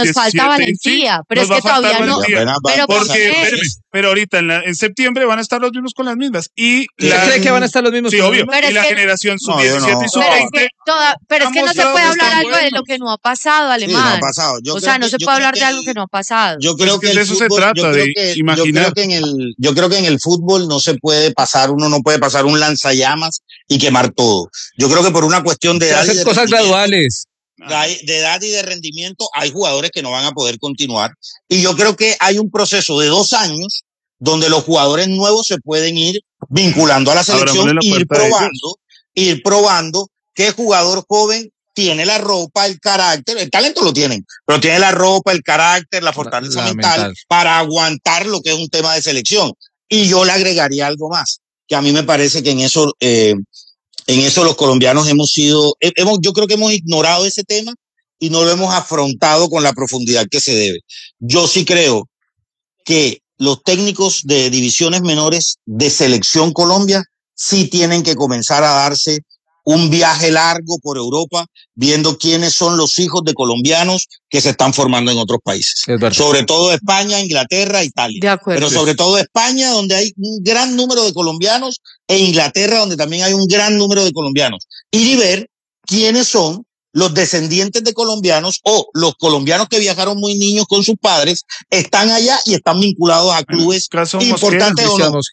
nos falta 7, valentía, sí, pero nos es que va a faltar todavía no. valentía. Pero Pero ahorita en septiembre van a estar los mismos con las mismas. Y ¿Usted cree que van a estar los mismos? Sí, con las obvio. mismas? Pero Y es la que- generación No, yo sub-17 no. y sub-20 pero es que no se mostrado puede que hablar están algo de lo buenos. que no ha pasado, Sí, Alemán. no ha pasado. O sea, no se puede hablar de algo que no ha pasado. Yo Pues creo que que de el eso se fútbol, trata, de imaginar. yo creo que en el fútbol no se puede pasar, uno no puede pasar un lanzallamas y quemar todo. Yo creo que por una cuestión de Se edad y hacen de cosas rendimiento, graduales. de edad y de rendimiento, hay jugadores que no van a poder continuar. Y yo creo que hay un proceso de 2 años donde los jugadores nuevos se pueden ir vinculando a la selección, Abrámosle la puerta a ellos. ir probando qué jugador joven tiene la ropa, el carácter, el talento lo tienen, pero tiene la ropa, el carácter, la fortaleza mental para aguantar lo que es un tema de selección. Y yo le agregaría algo más, que a mí me parece que en eso los colombianos yo creo que hemos ignorado ese tema y no lo hemos afrontado con la profundidad que se debe. Yo sí creo que los técnicos de divisiones menores de Selección Colombia sí tienen que comenzar a darse un viaje largo por Europa, viendo quiénes son los hijos de colombianos que se están formando en otros países. Sobre todo España, Inglaterra, Italia. De acuerdo. Pero sobre todo España, donde hay un gran número de colombianos, e Inglaterra, donde también hay un gran número de colombianos. Y ver quiénes son los descendientes de colombianos o los colombianos que viajaron muy niños con sus padres, están allá y están vinculados a clubes importantes o no.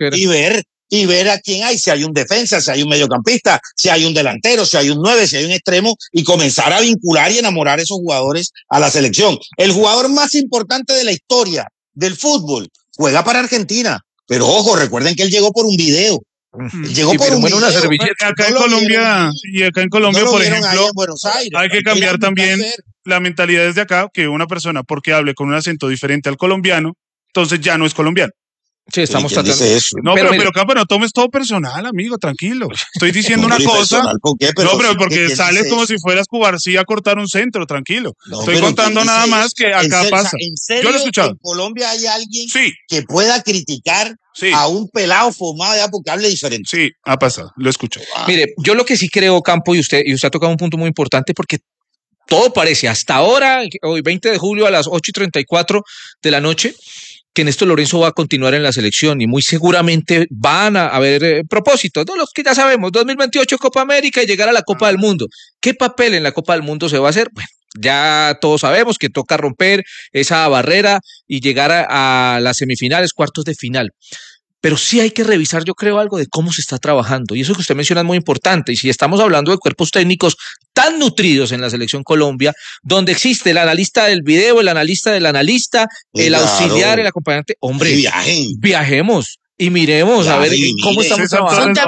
Y ver a quién hay, si hay un defensa, si hay un mediocampista, si hay un delantero, si hay un 9, si hay un extremo, y comenzar a vincular y enamorar a esos jugadores a la selección. El jugador más importante de la historia del fútbol juega para Argentina, pero ojo, recuerden que él llegó por un video. Llegó por un video. Acá en Colombia, por ejemplo, hay que cambiar también la mentalidad desde acá, que una persona, porque hable con un acento diferente al colombiano, entonces ya no es colombiano. Sí, estamos tratando. No, pero no tomes todo personal, amigo, tranquilo. Estoy diciendo una cosa. ¿Por qué? No, pero porque sales como si fueras Cubarsí a cortar un centro, tranquilo. Estoy contando nada más que acá pasa. ¿En serio, yo lo he escuchado. en Colombia hay alguien que pueda criticar a un pelado formado ya porque hable diferente? Sí, ha pasado, lo escucho. Mire, yo lo que sí creo, Campo, y usted ha tocado un punto muy importante, porque todo parece, hasta ahora, hoy 20 de julio a las 8:34 de la noche, que Néstor Lorenzo va a continuar en la selección y muy seguramente van a haber propósitos, ¿no? Los que ya sabemos, 2028 Copa América y llegar a la Copa del Mundo. ¿Qué papel en la Copa del Mundo se va a hacer? Bueno, ya todos sabemos que toca romper esa barrera y llegar a las semifinales, cuartos de final. Pero sí hay que revisar, yo creo, algo de cómo se está trabajando. Y eso que usted menciona es muy importante. Y si estamos hablando de cuerpos técnicos tan nutridos en la Selección Colombia, donde existe el analista del video, el analista del analista, el auxiliar, el acompañante, hombre, viajemos y miremos a ver cómo estamos trabajando.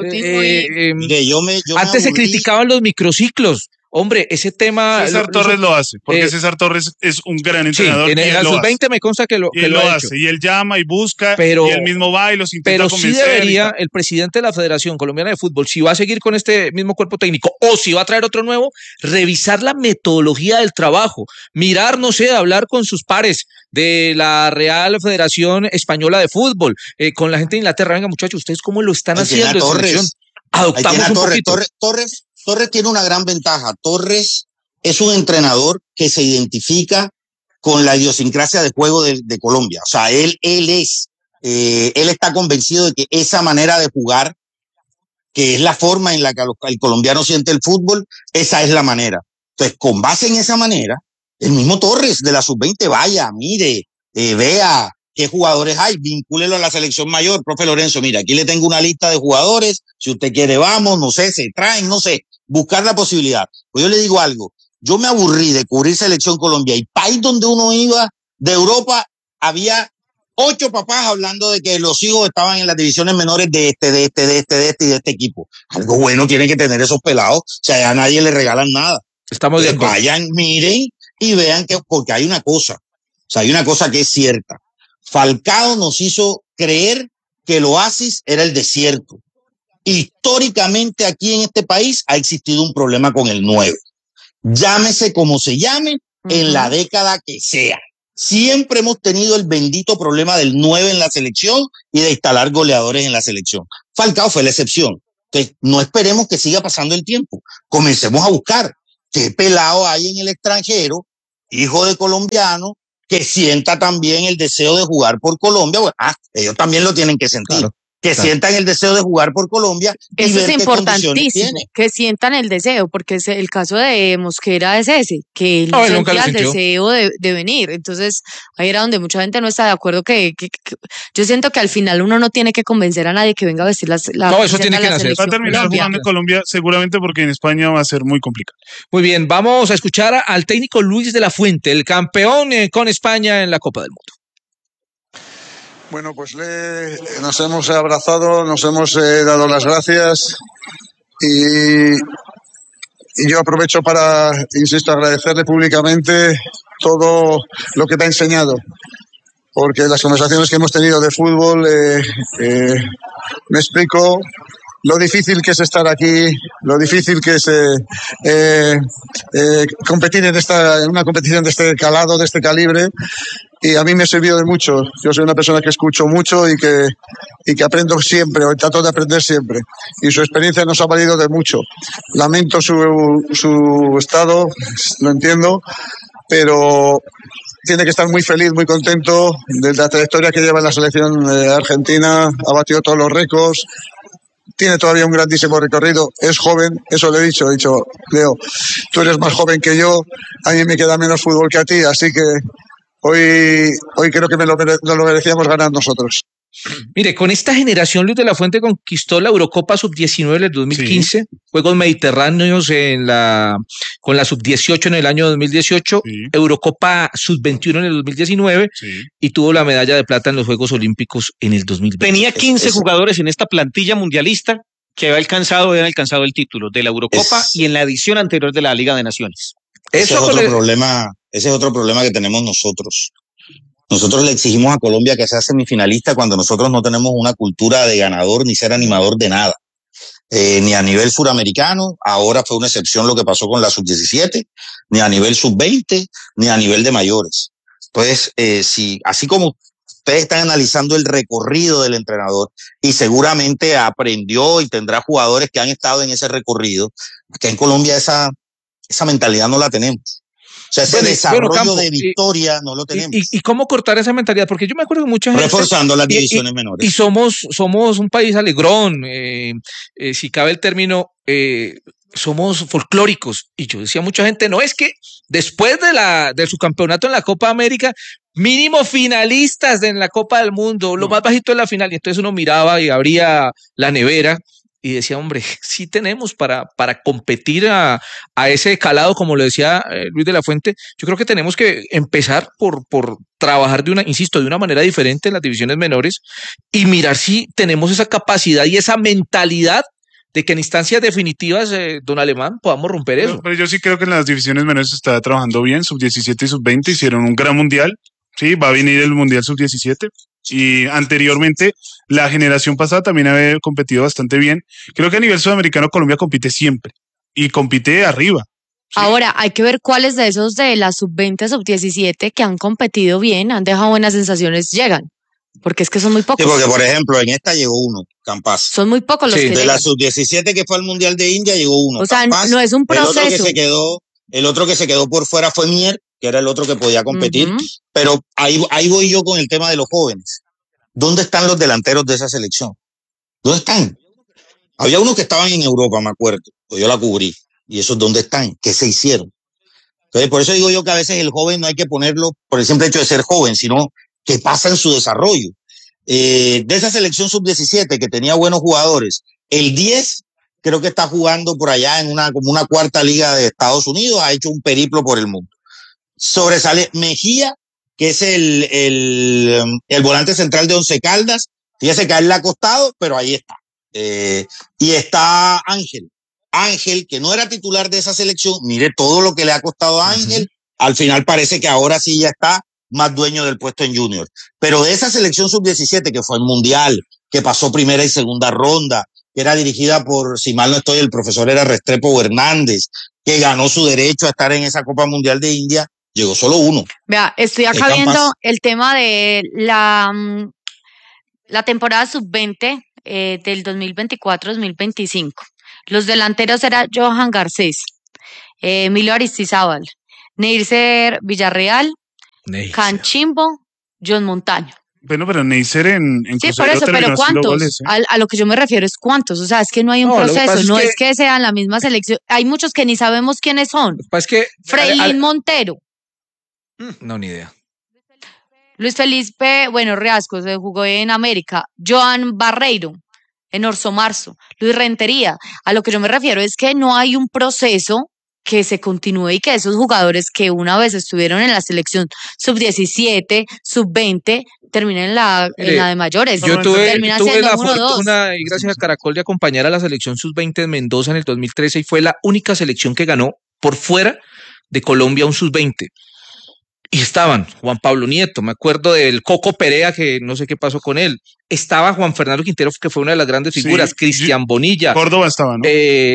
Antes se criticaban los microciclos. Hombre, ese tema... César Torres lo hace, porque César Torres es un gran entrenador. Sí, en el sub-20 me consta que lo hace. Y él llama y busca, y él mismo va y los intenta convencer. Pero sí debería el presidente de la Federación Colombiana de Fútbol, si va a seguir con este mismo cuerpo técnico o si va a traer otro nuevo, revisar la metodología del trabajo, mirar, no sé, hablar con sus pares de la Real Federación Española de Fútbol, con la gente de Inglaterra. Venga, muchachos, ¿ustedes cómo lo están haciendo en selección? Adoptamos un poquito. Torres tiene una gran ventaja. Torres es un entrenador que se identifica con la idiosincrasia de juego de Colombia. O sea, él está convencido de que esa manera de jugar, que es la forma en la que el colombiano siente el fútbol, esa es la manera. Entonces, con base en esa manera, el mismo Torres de la sub-20 vaya, mire, vea qué jugadores hay, vincúlelo a la selección mayor. Profe Lorenzo, mira, aquí le tengo una lista de jugadores, si usted quiere vamos, no sé, se traen, no sé, buscar la posibilidad. Pues yo le digo algo, yo me aburrí de cubrir Selección Colombia y país donde uno iba de Europa, había 8 papás hablando de que los hijos estaban en las divisiones menores de este equipo. Algo bueno tienen que tener esos pelados, o sea, a nadie le regalan nada. Estamos de acuerdo. Vayan, miren y vean que, porque hay una cosa, o sea, hay una cosa que es cierta. Falcao nos hizo creer que el oasis era el desierto. Históricamente aquí en este país ha existido un problema con el 9. Llámese como se llame, en la década que sea. Siempre hemos tenido el bendito problema del 9 en la selección y de instalar goleadores en la selección. Falcao fue la excepción. Entonces, no esperemos que siga pasando el tiempo. Comencemos a buscar qué pelado hay en el extranjero hijo de colombiano, que sienta también el deseo de jugar por Colombia. Bueno, ellos también lo tienen que sentir. Claro. Que sientan el deseo de jugar por Colombia. Eso es importantísimo, que sientan el deseo, porque el caso de Mosquera es ese, que él sentía el deseo de venir. Entonces, ahí era donde mucha gente no está de acuerdo, que yo siento que al final uno no tiene que convencer a nadie que venga a vestir la no, eso tiene que nacer. Va a terminar jugando en Colombia seguramente, porque en España va a ser muy complicado. Muy bien, vamos a escuchar al técnico Luis de la Fuente, el campeón con España en la Copa del Mundo. Bueno, pues nos hemos abrazado, nos hemos dado las gracias y yo aprovecho para, insisto, agradecerle públicamente todo lo que me ha enseñado, porque las conversaciones que hemos tenido de fútbol me explico lo difícil que es estar aquí, lo difícil que es competir en una competición de este calado, de este calibre. Y a mí me ha servido de mucho. Yo soy una persona que escucho mucho y que aprendo siempre, o trato de aprender siempre. Y su experiencia nos ha valido de mucho. Lamento su estado, lo entiendo, pero tiene que estar muy feliz, muy contento de la trayectoria que lleva en la selección argentina. Ha batido todos los récords. Tiene todavía un grandísimo recorrido, es joven, eso le he dicho, Leo, tú eres más joven que yo, a mí me queda menos fútbol que a ti, así que hoy creo que nos lo merecíamos ganar nosotros. Mire, con esta generación Luis de la Fuente conquistó la Eurocopa Sub-19 en el 2015, sí. Juegos Mediterráneos con la Sub-18 en el año 2018, sí. Eurocopa Sub-21 en el 2019, sí. Y tuvo la medalla de plata en los Juegos Olímpicos en el 2020. Tenía 15 jugadores en esta plantilla mundialista que habían alcanzado el título de la Eurocopa y en la edición anterior de la Liga de Naciones. Ese es otro problema que tenemos nosotros. Nosotros le exigimos a Colombia que sea semifinalista cuando nosotros no tenemos una cultura de ganador ni ser animador de nada. Ni a nivel suramericano, ahora fue una excepción lo que pasó con la Sub-17, ni a nivel Sub-20, ni a nivel de mayores. Entonces, así como ustedes están analizando el recorrido del entrenador y seguramente aprendió y tendrá jugadores que han estado en ese recorrido, acá en Colombia esa mentalidad no la tenemos. O sea, ese desarrollo Campo, de victoria no lo tenemos. ¿Y cómo cortar esa mentalidad? Porque yo me acuerdo de mucha gente... Reforzando las divisiones menores. Y somos un país alegrón, si cabe el término, somos folclóricos. Y yo decía a mucha gente, no, es que después de su campeonato en la Copa América, mínimo finalistas en la Copa del Mundo, lo más bajito en la final. Y entonces uno miraba y abría la nevera y decía, hombre, sí tenemos para competir a ese calado, como lo decía Luis de la Fuente. Yo creo que tenemos que empezar por trabajar de una manera diferente en las divisiones menores y mirar si tenemos esa capacidad y esa mentalidad de que en instancias definitivas, don Alemán, podamos romper eso. Pero yo sí creo que en las divisiones menores se está trabajando bien. Sub-17 y Sub-20 hicieron un gran mundial. Sí, va a venir el mundial Sub-17. Y anteriormente la generación pasada también había competido bastante bien. Creo que a nivel sudamericano Colombia compite siempre y compite arriba. ¿Sí? Ahora hay que ver cuáles de esos de la Sub-20, Sub-17 que han competido bien, han dejado buenas sensaciones, llegan. Porque es que son muy pocos. Sí, porque por ejemplo en esta llegó uno, Campas. Son muy pocos los que de llegan. La Sub-17 que fue al Mundial de India llegó uno. O sea, Campas. No es un proceso. El otro que se quedó por fuera fue Mier, que era el otro que podía competir. Pero ahí voy yo con el tema de los jóvenes. ¿Dónde están los delanteros de esa selección? ¿Dónde están? Había unos que estaban en Europa, me acuerdo, pues yo la cubrí. ¿Y esos dónde están? ¿Qué se hicieron? Entonces, por eso digo yo que a veces el joven no hay que ponerlo por el simple hecho de ser joven, sino que pasa en su desarrollo. De esa selección sub-17 que tenía buenos jugadores, el 10 creo que está jugando por allá en como una cuarta liga de Estados Unidos, ha hecho un periplo por el mundo. Sobresale Mejía, que es el volante central de Once Caldas, fíjese que a él le ha costado, pero ahí está. Y está Ángel, que no era titular de esa selección, mire todo lo que le ha costado a Ángel, al final parece que ahora sí ya está más dueño del puesto en Junior. Pero de esa selección sub-17 que fue el Mundial, que pasó primera y segunda ronda, que era dirigida por, si mal no estoy, el profesor era Restrepo Hernández, que ganó su derecho a estar en esa Copa Mundial de India, llegó solo uno. Vea, estoy acá viendo el tema de la temporada sub-20 del 2024-2025. Los delanteros eran Johan Garcés, Emilio Aristizábal, Neisser Villarreal, Canchimbo, John Montaño. Bueno, pero Neisser en sí, por eso, pero ¿cuántos? Goles, A lo que yo me refiero es cuántos. O sea, es que no hay un proceso, no es que sean la misma selección. Hay muchos que ni sabemos quiénes son. Es que Freilín Montero. No, ni idea. Luis Felipe, Riascos, se jugó en América. Joan Barreiro, en Orso Marzo. Luis Rentería. A lo que yo me refiero es que no hay un proceso que se continúe y que esos jugadores que una vez estuvieron en la selección sub-17, sub-20, terminen en la de mayores. Yo tuve la fortuna, y gracias a Caracol, de acompañar a la selección sub-20 en Mendoza en el 2013 y fue la única selección que ganó por fuera de Colombia un sub-20. Y estaban Juan Pablo Nieto, me acuerdo del Coco Perea, que no sé qué pasó con él. Estaba Juan Fernando Quintero, que fue una de las grandes figuras. Cristian Bonilla. Córdoba estaba, ¿no?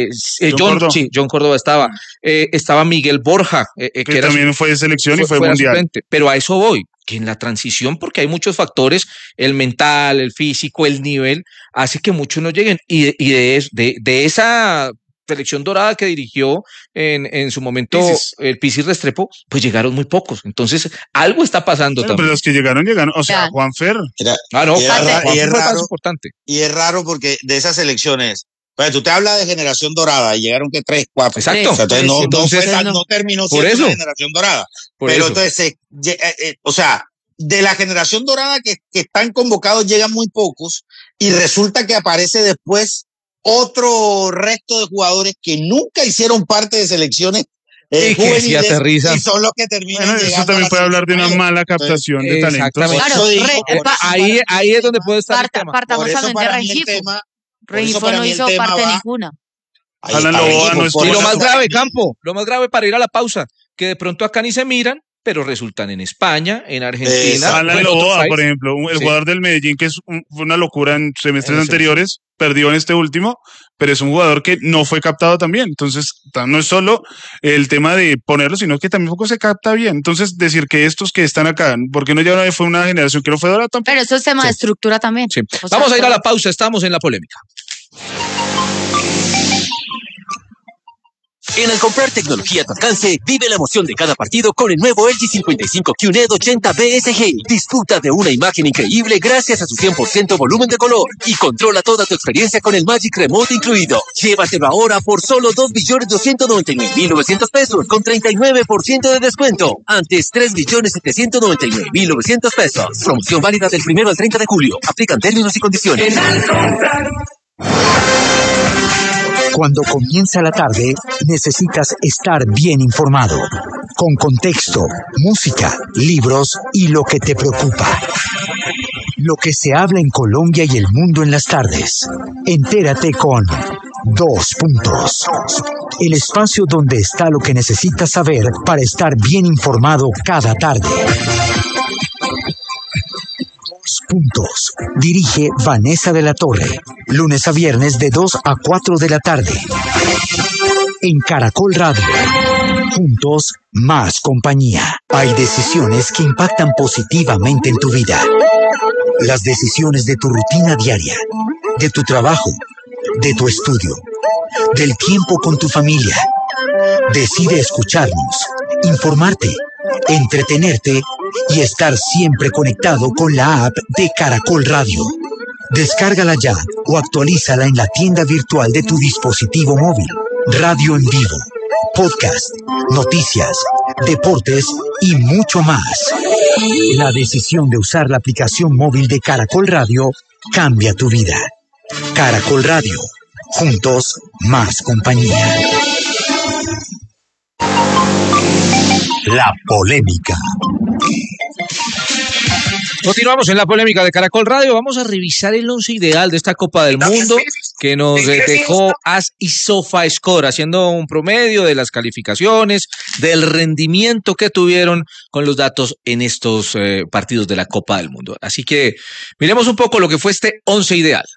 John Córdoba estaba. Estaba Miguel Borja. que también fue de selección y fue mundial. Suplente. Pero a eso voy, que en la transición, porque hay muchos factores, el mental, el físico, el nivel, hace que muchos no lleguen. Y de esa selección dorada que dirigió en su momento el Pisis Restrepo, pues llegaron muy pocos. Entonces, algo está pasando también. Pero los que llegaron. O sea, Juanfer. Juanfer importante. Y es raro porque de esas selecciones, tú te hablas de generación dorada y llegaron que 3, 4. Exacto. O sea, no terminó siendo una generación dorada. Entonces, de la generación dorada que están convocados llegan muy pocos y resulta que aparece después otro resto de jugadores que nunca hicieron parte de selecciones juveniles y son los que terminan llegando. Eso también puede hablar de una mala captación de talentos. Ahí es donde puede estar el tema. Partamos también de Rengifo. Rengifo no hizo parte de ninguna. Y lo más grave, Campo, lo más grave para ir a la pausa, que de pronto acá ni se miran, pero resultan en España, en Argentina. Alan Loboa, por ejemplo, el jugador del Medellín, que fue una locura en semestres anteriores, perdió en este último, pero es un jugador que no fue captado también. Entonces, no es solo el tema de ponerlo, sino que también poco se capta bien. Entonces, decir que estos que están acá, porque no ya fue una generación que no fue dorada tampoco. Pero eso es tema de estructura también. Sí. Vamos a ir a la pausa, estamos en la polémica. En al comprar tecnología a tu alcance, vive la emoción de cada partido con el nuevo LG 55 QLED 80 BSG. Disfruta de una imagen increíble gracias a su 100% volumen de color y controla toda tu experiencia con el Magic Remote incluido. Llévatelo ahora por solo 2.299.900 pesos con 39% de descuento. Antes 3.799.900 pesos. Promoción válida del 1 al 30 de julio. Aplican términos y condiciones. Cuando comienza la tarde, necesitas estar bien informado, con contexto, música, libros y lo que te preocupa. Lo que se habla en Colombia y el mundo en las tardes. Entérate con 2 Puntos. El espacio donde está lo que necesitas saber para estar bien informado cada tarde. 2 Puntos. Dirige Vanessa de la Torre. Lunes a viernes de 2 a 4 de la tarde. En Caracol Radio. Juntos, más compañía. Hay decisiones que impactan positivamente en tu vida. Las decisiones de tu rutina diaria, de tu trabajo, de tu estudio, del tiempo con tu familia. Decide escucharnos, informarte, entretenerte y estar siempre conectado con la app de Caracol Radio. Descárgala ya o actualízala en la tienda virtual de tu dispositivo móvil. Radio en vivo, podcast, noticias, deportes y mucho más. La decisión de usar la aplicación móvil de Caracol Radio cambia tu vida. Caracol Radio. Juntos, más compañía. La polémica. Continuamos en la polémica de Caracol Radio. Vamos a revisar el 11 ideal de esta Copa del Mundo que nos dejó As y SofaScore, haciendo un promedio de las calificaciones, del rendimiento que tuvieron con los datos en estos partidos de la Copa del Mundo. Así que miremos un poco lo que fue este 11 ideal.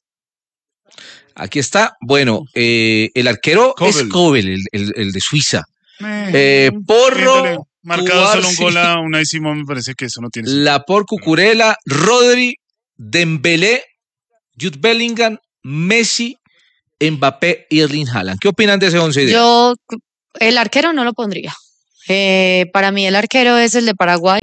Aquí está. Bueno, el arquero es Kobel, el de Suiza. Porro. Marcado solo un gol a Unai Simón, me parece que eso no tiene sentido. Laporte, Cucurella, Rodri, Dembélé, Jude Bellingham, Messi, Mbappé y Erling Haaland. ¿Qué opinan de ese 11 ideal? Yo, el arquero no lo pondría. Para mí el arquero es el de Paraguay.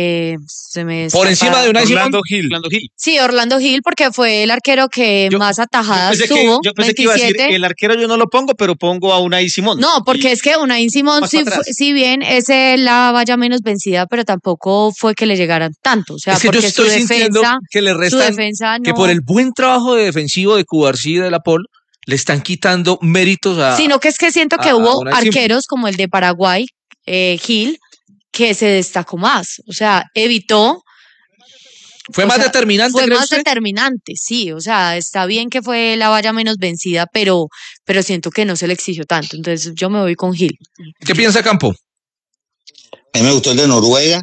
Por encima de Unai Simón. Orlando Gil. Sí, Orlando Gil, porque fue el arquero que más atajadas tuvo. Yo pensé que iba a decir, el arquero yo no lo pongo, pero pongo a Unai Simón. No, porque es que Unai Simón, si bien es la valla menos vencida, pero tampoco fue que le llegaran tanto. O sea, es que porque yo estoy sintiendo que le restan, que por el buen trabajo defensivo de Cubarsí y de La Pol, le están quitando méritos a... Sino que es que siento que hubo arqueros como el de Paraguay, Gil, que se destacó más. O sea, evitó... ¿Fue más determinante? Fue más determinante, sí. O sea, está bien que fue la valla menos vencida, pero siento que no se le exigió tanto. Entonces yo me voy con Gil. ¿Qué piensa Campo? A mí me gustó el de Noruega.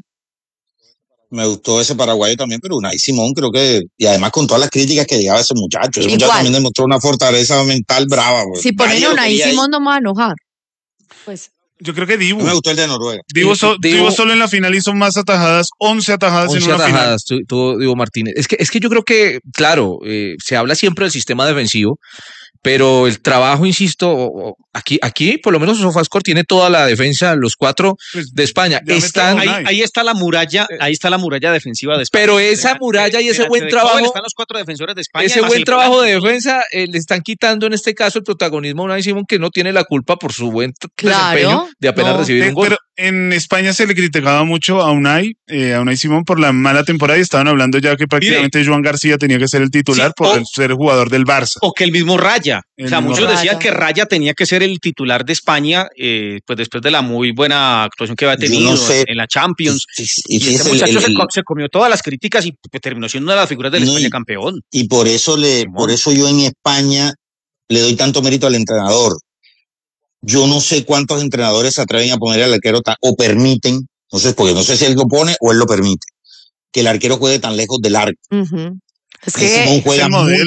Me gustó ese paraguayo también, pero Unai Simón creo que, y además con todas las críticas que llegaba ese muchacho también demostró una fortaleza mental brava. Pues. Si ponen Unai Simón no me va a enojar. Pues... Yo creo que Dibu. Me gustó el de Noruega. Dibu solo en la final hizo más atajadas, 11 atajadas en una final. Tuvo Dibu Martínez. Es que yo creo que, claro, se habla siempre del sistema defensivo, pero el trabajo, insisto, aquí por lo menos Sofascore tiene toda la defensa, los 4 de España. Ahí está la muralla defensiva de España. Pero esa muralla y ese buen trabajo, están los 4 defensores de España. Ese buen trabajo de defensa le están quitando en este caso el protagonismo a Unai Simón, que no tiene la culpa por su buen desempeño de apenas recibir un gol. Pero en España se le criticaba mucho a Unai Simón por la mala temporada y estaban hablando ya que prácticamente Joan García tenía que ser el titular por ser jugador del Barça. O que el mismo Raya. O sea, muchos decían que Raya tenía que ser el titular de España, pues después de la muy buena actuación que había tenido en la Champions. Y este muchacho se comió todas las críticas y terminó siendo una de las figuras del España campeón. Y por eso yo en España le doy tanto mérito al entrenador. Yo no sé cuántos entrenadores se atreven a poner al arquero o permiten, porque no sé si él lo pone o él lo permite, que el arquero juegue tan lejos del arco. Es que Simón juega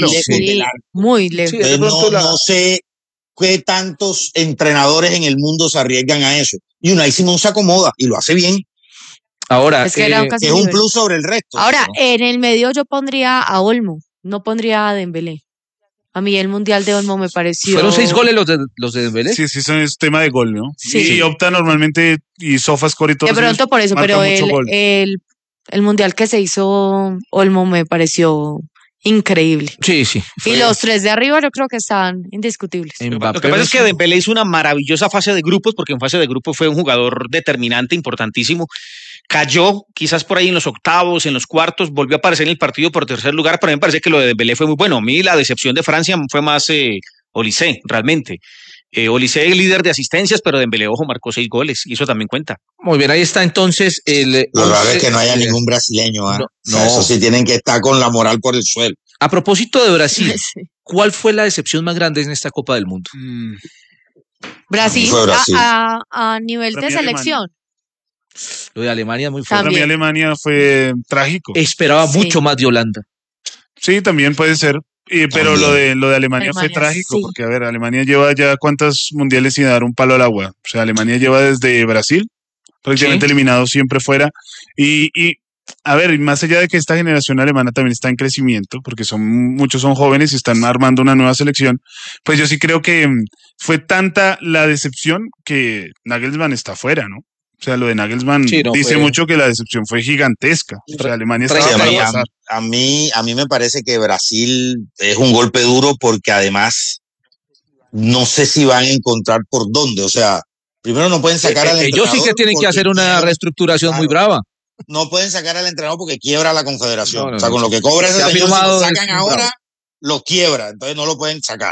muy lejos. Sí, no sé qué tantos entrenadores en el mundo se arriesgan a eso. Y Unai Simón se acomoda y lo hace bien. Ahora, es un plus sobre el resto. Ahora, en el medio yo pondría a Olmo, no pondría a Dembélé. A mí el Mundial de Olmo me pareció... ¿Fueron 6 goles los de Dembélé? Sí, es tema de gol, ¿no? Sí. Y opta normalmente, y Sofascore y todo. De pronto por eso, pero el Mundial que se hizo Olmo me pareció increíble. Sí. Y los 3 de arriba yo creo que están indiscutibles. Lo que pasa es que Dembélé hizo una maravillosa fase de grupos, porque en fase de grupos fue un jugador determinante, importantísimo. Cayó quizás por ahí en los octavos, en los cuartos, volvió a aparecer en el partido por tercer lugar, pero a mí me parece que lo de Dembélé fue muy bueno. A mí la decepción de Francia fue más Olise, realmente. Olise es líder de asistencias, pero Dembélé, ojo, marcó 6 goles y eso también cuenta. Muy bien, ahí está entonces lo raro es que no haya ningún brasileño, ¿eh? No. Eso sí tienen que estar con la moral por el suelo. A propósito de Brasil, ¿cuál fue la decepción más grande en esta Copa del Mundo? Brasil. A nivel de selección. Lo de Alemania es muy fuerte. Para mí Alemania fue trágico. Esperaba mucho más de Holanda. Sí, también puede ser. Pero lo de Alemania fue trágico, porque a ver, Alemania lleva ya cuántos mundiales sin dar un palo al agua. O sea, Alemania lleva desde Brasil, prácticamente eliminado siempre fuera. Y a ver, más allá de que esta generación alemana también está en crecimiento, porque muchos son jóvenes y están armando una nueva selección, pues yo sí creo que fue tanta la decepción que Nagelsmann está fuera, ¿no? O sea, lo de Nagelsmann dice mucho que la decepción fue gigantesca. O sea, Alemania estaba para pasar. A mí me parece que Brasil es un golpe duro porque además no sé si van a encontrar por dónde. O sea, primero no pueden sacar al entrenador. Ellos sí que tienen que hacer una reestructuración muy brava. No pueden sacar al entrenador porque quiebra la confederación. O sea, con lo que cobra ese señor, si lo sacan ahora, lo quiebra. Entonces no lo pueden sacar.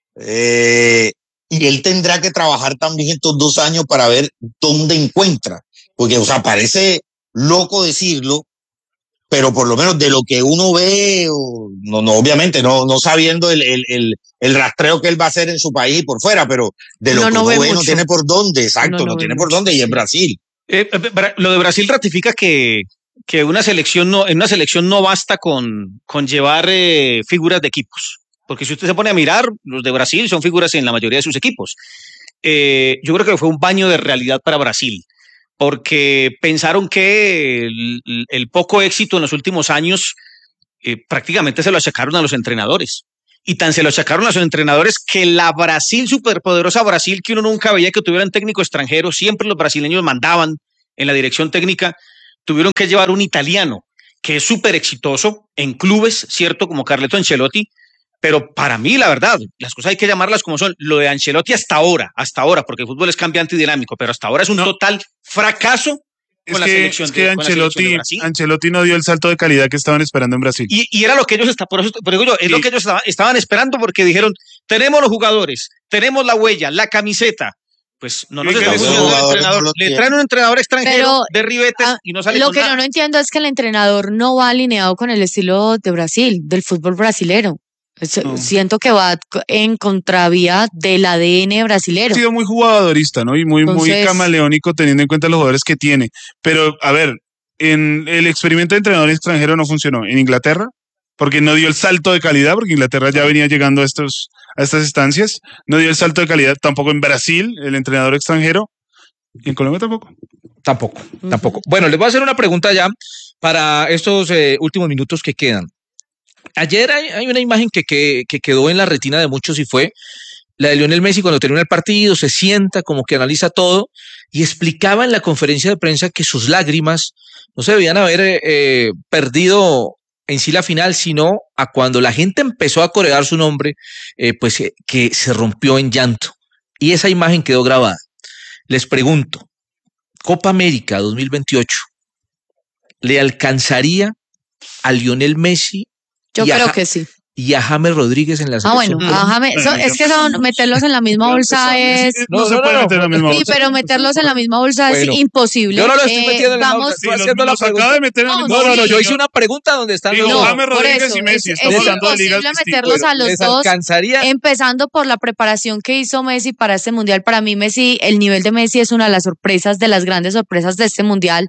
Y él tendrá que trabajar también estos 2 años para ver dónde encuentra. Porque, o sea, parece loco decirlo, pero por lo menos de lo que uno ve, obviamente, no sabiendo el rastreo que él va a hacer en su país por fuera, pero de lo que uno ve no tiene por dónde, exacto, no tiene por dónde, y es Brasil. Lo de Brasil ratifica que en una selección no basta con llevar figuras de equipos. Porque si usted se pone a mirar, los de Brasil son figuras en la mayoría de sus equipos. Yo creo que fue un baño de realidad para Brasil, porque pensaron que el poco éxito en los últimos años prácticamente se lo achacaron a los entrenadores. y tan se lo achacaron a sus entrenadores que la Brasil, superpoderosa Brasil, que uno nunca veía que tuvieran técnico extranjero, siempre los brasileños mandaban en la dirección técnica, tuvieron que llevar un italiano que es súper exitoso en clubes, cierto, como Carleto Ancelotti, pero para mí, la verdad, las cosas hay que llamarlas como son. Lo de Ancelotti hasta ahora, porque el fútbol es cambiante y dinámico, pero hasta ahora es un total fracaso con la selección de Brasil. Ancelotti no dio el salto de calidad que estaban esperando en Brasil. Y era lo que ellos lo que ellos estaban esperando, porque dijeron, tenemos los jugadores, tenemos la huella, la camiseta. Pues no nos está funcionando el entrenador. Le traen un entrenador extranjero de ribetes y no sale con nada. Lo que yo no entiendo es que el entrenador no va alineado con el estilo de Brasil, del fútbol brasilero. Siento que va en contravía del ADN brasilero. Ha sido muy jugadorista, ¿no? Y muy camaleónico teniendo en cuenta los jugadores que tiene. Pero, a ver, en el experimento de entrenador extranjero no funcionó. En Inglaterra, porque no dio el salto de calidad, porque Inglaterra ya venía llegando a estas estancias. No dio el salto de calidad tampoco en Brasil, el entrenador extranjero. Y en Colombia tampoco. Tampoco. Bueno, les voy a hacer una pregunta ya para estos últimos minutos que quedan. Ayer hay una imagen que quedó en la retina de muchos y fue la de Lionel Messi cuando termina el partido, se sienta, como que analiza todo y explicaba en la conferencia de prensa que sus lágrimas no se debían haber perdido en sí la final, sino a cuando la gente empezó a corear su nombre, que se rompió en llanto. Y esa imagen quedó grabada. Les pregunto, Copa América 2028, ¿le alcanzaría a Lionel Messi? Yo creo que sí. Y a James Rodríguez en la selección. Bueno, a James, es que meterlos en la misma bolsa es... No se puede meter en la misma bolsa. Sí, pero meterlos en la misma bolsa es imposible. Yo no lo estoy metiendo en la bolsa, estoy haciendo la pregunta. No, yo hice una pregunta donde están los dos. James Rodríguez y Messi, estamos hablando de ligas distintas. Es imposible meterlos a los dos, empezando por la preparación que hizo Messi para este Mundial. Para mí, el nivel de Messi es una de las sorpresas, de las grandes sorpresas de este Mundial.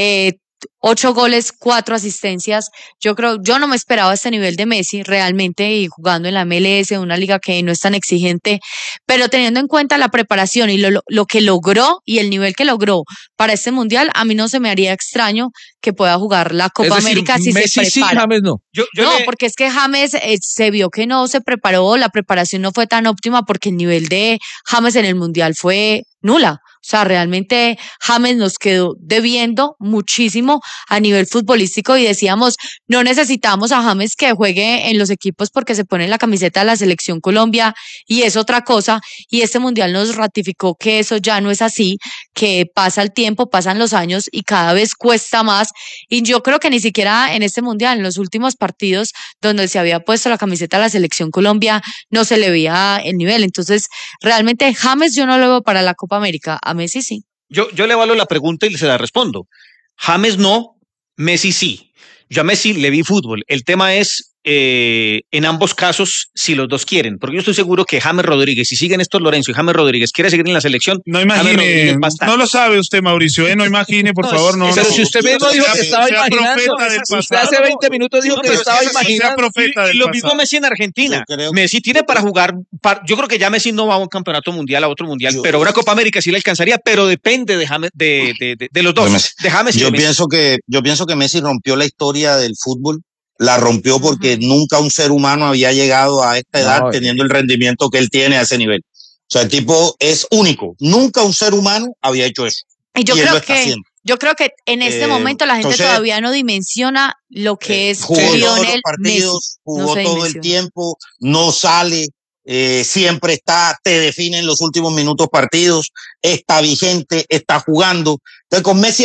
8 goles, 4 asistencias. Yo no me esperaba este nivel de Messi realmente, y jugando en la MLS, una liga que no es tan exigente, pero teniendo en cuenta la preparación y lo que logró y el nivel que logró para este Mundial, a mí no se me haría extraño que pueda jugar la Copa América si Messi se prepara. Sí, James no. Porque es que James se vio que no se preparó, la preparación no fue tan óptima porque el nivel de James en el Mundial fue nula. O sea, realmente James nos quedó debiendo muchísimo a nivel futbolístico y decíamos, no necesitamos a James que juegue en los equipos porque se pone la camiseta de la Selección Colombia y es otra cosa, y este Mundial nos ratificó que eso ya no es así, que pasa el tiempo, pasan los años y cada vez cuesta más, y yo creo que ni siquiera en este Mundial, en los últimos partidos donde se había puesto la camiseta de la Selección Colombia, no se le veía el nivel. Entonces, realmente James yo no lo veo para la Copa América. A Messi sí. Yo le evalúo la pregunta y se la respondo. James no, Messi sí. Yo a Messi le vi fútbol. El tema es, en ambos casos, si los dos quieren. Porque yo estoy seguro que James Rodríguez, si siguen Néstor Lorenzo y James Rodríguez quiere seguir en la selección, no imagine, no lo sabe usted, Mauricio, no imagine, por favor. No. Pero si usted mismo dijo que estaba imaginando, usted hace 20 minutos dijo que estaba imaginando. Y lo mismo Messi en Argentina. Messi tiene para jugar, yo creo que ya Messi no va a un campeonato mundial, a otro mundial, pero una Copa América sí le alcanzaría, pero depende de James, de los dos, de James y de Messi. Yo pienso que Messi rompió la historia del fútbol. La rompió porque nunca un ser humano había llegado a esta edad teniendo el rendimiento que él tiene a ese nivel. O sea, el tipo es único. Nunca un ser humano había hecho eso. Y yo creo que en este momento la gente todavía no dimensiona lo que es jugó todos los partidos, jugó todo el tiempo, no sale, siempre está, te define en los últimos minutos partidos, está vigente, está jugando. Entonces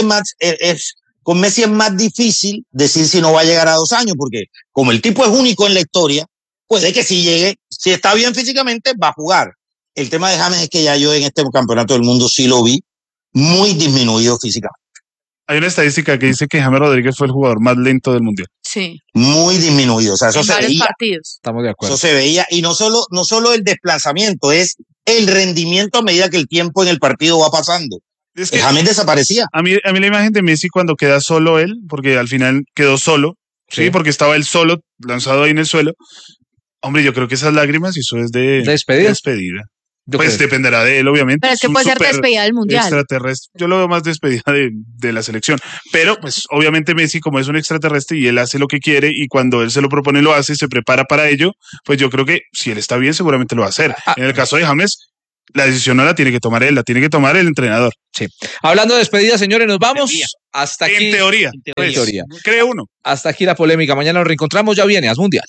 con Messi es más difícil decir si no va a llegar a 2 años, porque como el tipo es único en la historia, puede que si llegue, si está bien físicamente, va a jugar. El tema de James es que ya yo en este campeonato del mundo sí lo vi muy disminuido físicamente. Hay una estadística que dice que James Rodríguez fue el jugador más lento del Mundial. Sí. Muy disminuido, o sea, eso en se varios veía. Partidos. Estamos de acuerdo. Eso se veía, y no solo el desplazamiento, es el rendimiento a medida que el tiempo en el partido va pasando. Es que James desaparecía. A mí la imagen de Messi cuando queda solo él, porque al final quedó solo, sí, porque estaba él solo, lanzado ahí en el suelo. Hombre, yo creo que esas lágrimas, eso es de despedida. Pues dependerá de él, obviamente. Pero es que puede ser despedida del Mundial. Extraterrestre. Yo lo veo más despedida de la selección. Pero, pues, obviamente Messi, como es un extraterrestre y él hace lo que quiere y cuando él se lo propone lo hace y se prepara para ello, pues yo creo que si él está bien, seguramente lo va a hacer. En el caso de James, la decisión no la tiene que tomar él, la tiene que tomar el entrenador. Sí. Hablando de despedida, señores, nos vamos. Hasta aquí. En teoría. Creo uno. Hasta aquí la polémica. Mañana nos reencontramos. Ya viene As Mundial.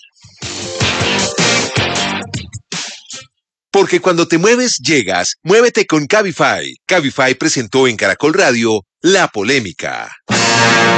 Porque cuando te mueves, llegas. Muévete con Cabify. Cabify presentó en Caracol Radio La Polémica.